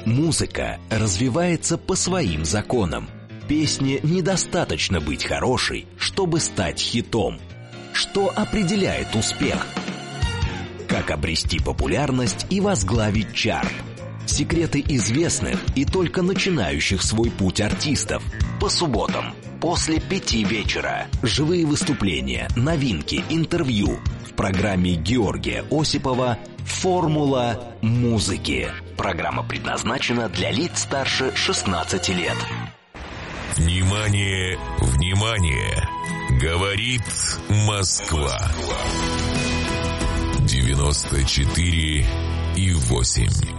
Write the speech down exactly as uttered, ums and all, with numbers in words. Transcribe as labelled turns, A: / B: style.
A: Музыка развивается по своим законам. Песне недостаточно быть хорошей, чтобы стать хитом. Что определяет успех? Как обрести популярность и возглавить чарт? Секреты известных и только начинающих свой путь артистов. По субботам после пяти вечера. Живые выступления, новинки, интервью. В программе Георгия Осипова «Формула музыки». Программа предназначена для лиц старше шестнадцати лет.
B: Внимание, внимание! Говорит Москва. девяносто четыре и восемь.